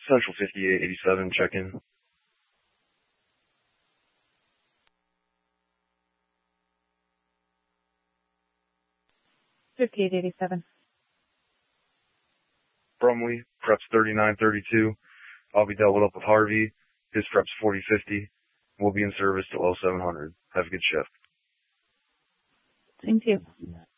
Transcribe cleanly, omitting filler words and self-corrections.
Central 5887, check-in. 5887. Brumley, preps 3932. I'll be doubled up with Harvey. His prep's 4050. We'll be in service till 0700. Have a good shift. Thank you.